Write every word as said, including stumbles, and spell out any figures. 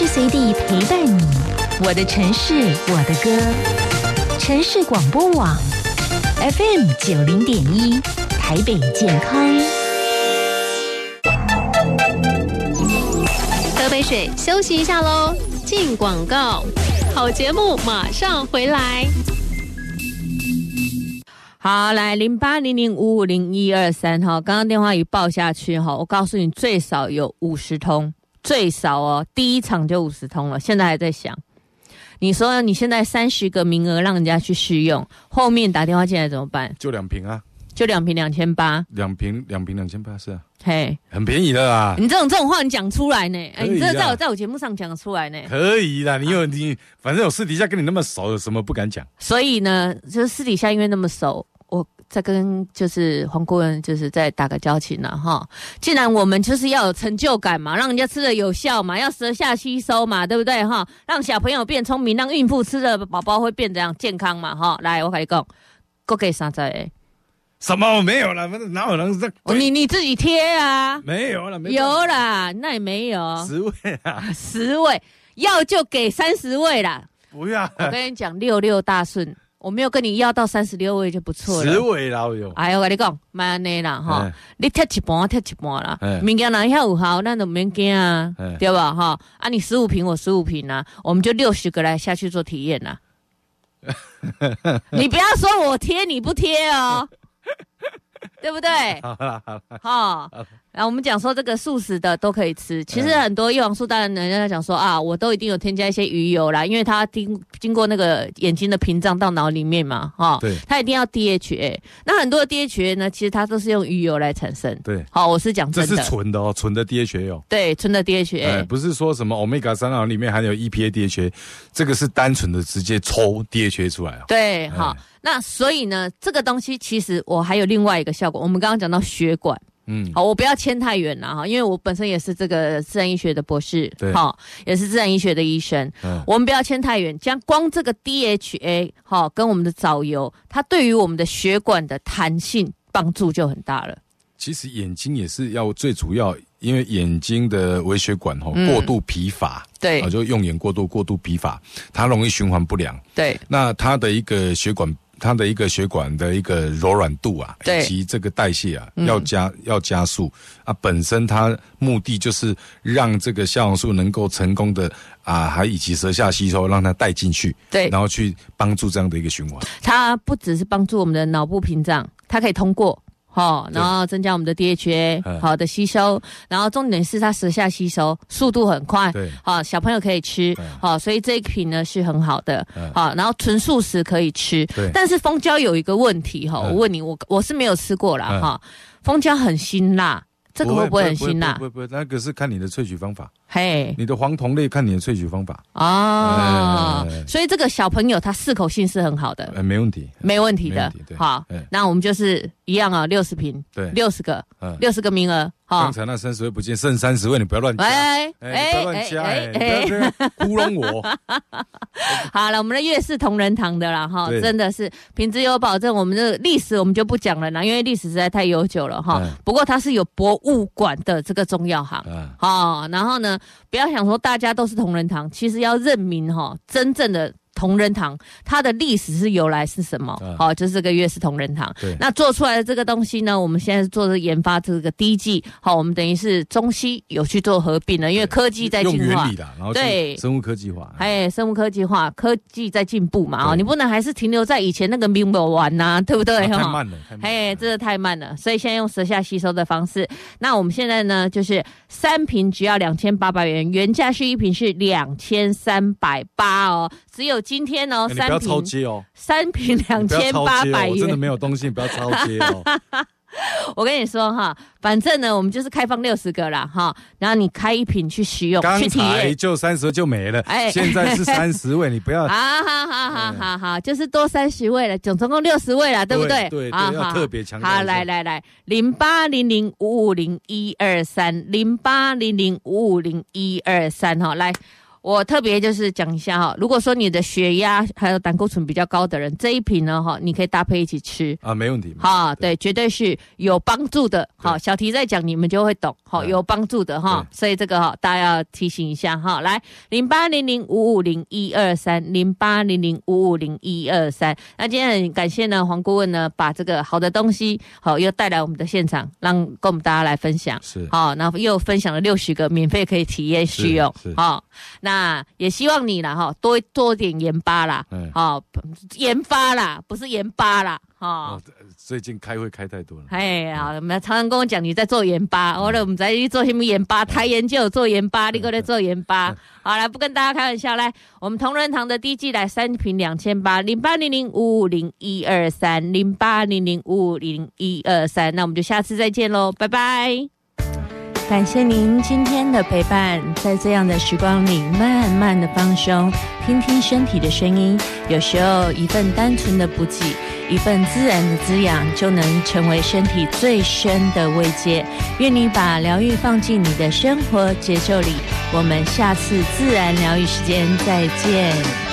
时随地陪伴你，我的城市，我的歌。城市广播网 F M 九零点一，台北健康。 喝杯水，休息一下喽。进广告，好节目马上回来。 好，来零八零零五五零一二三哈，刚刚电话一报下去哈，我告诉你最少有五十通，最少哦，第一场就五十通了，现在还在想。你说你现在三十个名额让人家去试用，后面打电话进来怎么办？ 就两瓶啊， 就两瓶两千八， 两瓶两瓶两千八是啊， 嘿， 很便宜的啦。 你这种这种话你讲出来呢？哎，你这在我在我节目上讲出来呢？ 可以啦，你有你，反正我私底下跟你那么熟，有什么不敢讲？ 所以呢，就是私底下因为那么熟。我再跟就是黄顾问就是再打个交情了哈，既然我们就是要有成就感嘛，让人家吃的有效嘛，要舌下吸收嘛，对不对哈？让小朋友变聪明，让孕妇吃的宝宝会变这样健康嘛哈。来，我跟你讲，够给三十个。 什么没有啦？哪有人在？ 你你自己贴啊？ 没有啦，没有啦，那也没有十位啊， 十位要就给三十位啦。 不要， 我跟你讲，六六大顺。我没有跟你要到三十六位就不错了。 十位老友， 哎，我跟你讲，慢安尼啦哈，你贴一半，贴一半啦。物件哪遐有效，咱就免惊啊，对吧？哈，啊，你十五瓶，我十五瓶啊，我们就六十个来下去做体验啦。你不要说我贴你不贴哦，对不对？ 好啦好啦， 哈。然后我们讲说这个素食的都可以吃，其实很多叶黄素当然人家讲说啊，我都一定有添加一些鱼油啦，因为它经经过那个眼睛的屏障到脑里面嘛，哈， 对， 它一定要 D H A。那很多的 D H A 呢，其实它都是用鱼油来产生。 对， 好，我是讲真的， 这是纯的哦，纯的 D H A 哦。 对，纯的 D H A， 哎，不是说什么 Omega 三里面含有 E P A D H A， 这个是单纯的直接抽 D H A 出来哦。 对，好，那所以呢，这个东西其实我还有另外一个效果，我们刚刚讲到血管。嗯，好，我不要牵太远了哈，因为我本身也是这个自然医学的博士， 对， 好，也是自然医学的医生。嗯，我们不要牵太远，将光这个 D H A 好跟我们的藻油，它对于我们的血管的弹性帮助就很大了。 其实眼睛也是要最主要，因为眼睛的微血管吼、嗯、过度疲乏， 对， 啊，就用眼过度过度疲乏，它容易循环不良。 对， 那它的一个血管。它的一个血管的一个柔软度啊， 以及这个代谢啊，要加、嗯、要加速啊。本身它目的就是让这个虾黄素能够成功的啊，还以及舌下吸收，让它带进去， 对， 然后去帮助这样的一个循环。 它不只是帮助我们的脑部屏障，它可以通过。好，然后增加我们的 D H A 好的吸收，然后重点是它舌下吸收速度很快， 对， 好，小朋友可以吃，好，所以这一瓶呢是很好的，好，然后纯素食可以吃， 对， 但是蜂胶有一个问题哈，我问你，我我是没有吃过啦哈，蜂胶很辛辣，这个会不会很辛辣？ 不会不会，那个是看你的萃取方法。 嘿， 你的黄酮类看你的萃取方法哦、嗯，所以这个小朋友他适口性是很好的， 呃，没问题， 没问题的。好，那我们就是一样啊，六十瓶， 对， 六十个，六十个名额。 刚才那三十位不见，剩三十位，你不要乱加，哎哎，不要乱加，哎，不要这样糊弄我。 好了，我们的月是同仁堂的啦，哈，真的是品质有保证。我们的历史我们就不讲了啦，因为历史实在太悠久了哈。不过它是有博物馆的这个中药行，好，然后呢，不要想说大家都是同仁堂，其实要认明哈，真正的。同仁堂，它的历史是由来是什么？好、哦，就是这个月是同仁堂。那做出来的这个东西呢，我们现在做的研发这个第一季，好，我们等于是中西有去做合并了，因为科技在进化， 用原理的，然后对生物科技化， 哎，生物科技化，科技在进步嘛，哦，你不能还是停留在以前那个明白丸呐，对不对？ 啊、太慢了，太慢了， 哎，真的太慢了，所以现在用舌下吸收的方式。那我们现在呢，就是三瓶只要两千八百元，原价是一瓶是两千三百八哦，只有今天哦，三瓶、 欸、你不要超接哦， 三瓶两千八百元， 我真的没有东西，你不要超接哦。 我跟你说哈，反正呢，我们就是开放六十个啦哈，然后你开一瓶去使用，去体验。刚才就三十就没了，哎，现在是三十位，你不要。 好好好好好好，就是多三十位了，总总共六十位了，对不对？ 对 对, 对，要特别强调。 好，来来来，零八零零五五零一二三，零八零零五五零一二三哈，来。 我特别就是讲一下哈，如果说你的血压还有胆固醇比较高的人，这一瓶呢哈，你可以搭配一起吃啊，没问题。 好，对，绝对是有帮助的。好，小题在讲，你们就会懂。好，有帮助的哈，所以这个哈，大家要提醒一下哈。来，零八零零五五零一二三，零八零零五五零一二三。那今天很感谢呢，黄顾问呢，把这个好的东西好又带来我们的现场，让跟我们大家来分享。 是， 好，然后又分享了六十个免费可以体验试用。好，那也希望你啦哈，多多点研发啦，好，研发啦，不是研发啦。哦， 最近开会开太多了。 哎，好，我们常常跟我讲你在做研发，我我们在去做什么研发？台研就有做研发，你搁在做研发。好，来不跟大家开玩笑，来，我们同仁堂的第一季来三瓶两千八，零八零零五五零一二三，零八零零五五零一二三，那我们就下次再见喽，拜拜。感谢您今天的陪伴，在这样的时光里，慢慢的放松，听听身体的声音，有时候一份单纯的补给，一份自然的滋养，就能成为身体最深的慰藉。愿你把疗愈放进你的生活节奏里，我们下次自然疗愈时间再见。